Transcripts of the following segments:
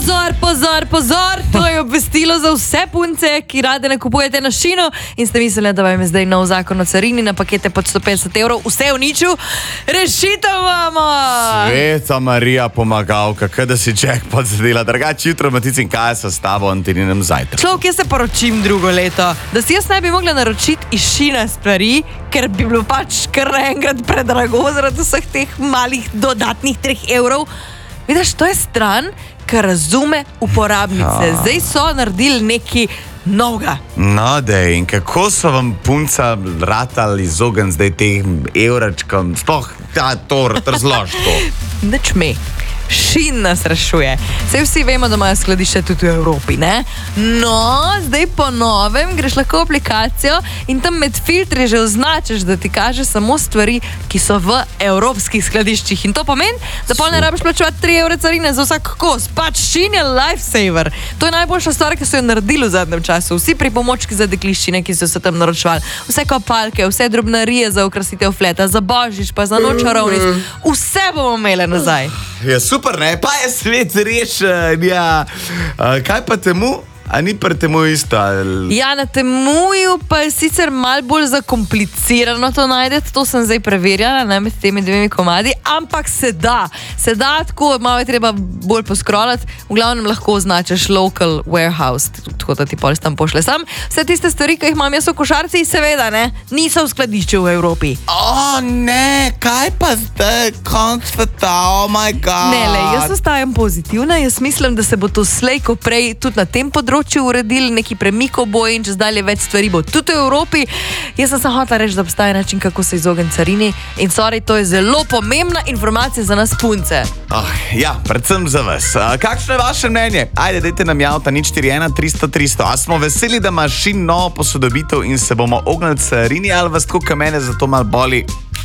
Pozor, to je obvestilo za vse punce, ki rade nakupujete na Sheinu in ste mislili, da vam je zdaj nov zakon o carini na pakete pod 150 evrov vse uničil. Rešitev imamo! Sveta Marija pomagalka, kaj da si jackpot zadela, drugače jutro Matic in Kaja so s tabo Antoninem zajtrk. Človek, jaz se poročim drugo leto, da si jaz ne bi mogla naročiti iz Sheina stvari, ker bi bilo pač kar enkrat predrago zaradi vseh teh malih dodatnih 3 evrov. Vidiš, to je stran, ki razume uporabnice. Zdaj so naredili neki novega. No, dej, in kako so vam punca ratali izogen zdaj teh evračkom? Sploh, to razloži to. Nič me. Shein nas rešuje. Saj vsi vemo, da imajo skladišče tudi v Evropi, ne? No, zdaj po novem greš lahko v aplikacijo in tam med filtri že označiš, da ti kaže samo stvari, ki so v evropskih skladiščih. In to pomeni, da pa ne rabiš plačevati 3 evre carine za vsak kos. Pač Shein je lifesaver. To je najboljša stvar, ki so jo naredili v zadnjem času. Vsi pripomočki za dekliščine, ki so se tam naročevali. Vse kopalke, vse drobnarije za okrasitev fleta, za božič, pa za noč čarovnic. Vse bomo imeli nazaj. Ja, super, ne? Pa je svet rešen, ja. Kaj pa temu? A ni pri temu isto? Ja, na Temuju pa je sicer malo bolj zakomplicirano to najdeti, to sem zdaj preverjala, ne, med temi 2 komadi, ampak se da, tako malo je treba bolj poskrolati, v glavnem lahko označiš local warehouse, tako da ti polis tam pošle sam. Vse tiste stvari, ki jih imam jaz v košarci, seveda, ne, niso v skladišču v Evropi. O, ne, kaj pa zdaj, konc sveta, oh my god. Ne, jaz ostajam pozitivna, jaz mislim, da se bo to slej ko prej tudi na tem področju uredili, neki premik oboje in čez dalje več stvari bo tudi v Evropi. Jaz sem hotela reči, da obstaja način, kako se izogniti carini in sorry, to je zelo pomembna informacija za nas punce. Ja, predvsem za vas. Kakšno je vaše mnenje? Ajde, dajte nam javta 041 300 300. A smo veseli, da ima Shein novo posodobitev in se bomo ognili carini, ali vas tako mene zato malo boli?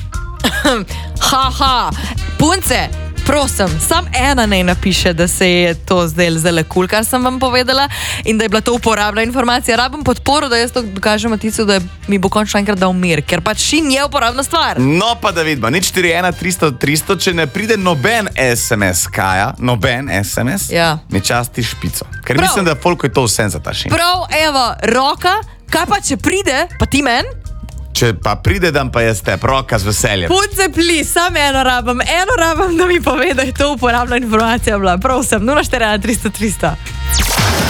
Punce, prosim, sam ena naj napiše, da se je to zdaj zelo cool, kar sem vam povedala in da je bila to uporabna informacija. Rabim podporo, da jaz to dokažem Maticu, da mi bo končno enkrat dal mir, ker pač Shein je uporabna stvar. No pa da vidimo, 041 300 300, če ne pride noben SMS, Kaja, noben SMS, ja, mi časti špico. Ker mislim, da folko je to vsem za ta Shein. Prav, evo, roka, kaj pa če pride, pa ti men? Če pa pride, dam pa jaz te, roka z veseljem. Punce, pli, sam eno rabam, da mi pove, da je to uporabna informacija bila. Prosim, 041 300 300.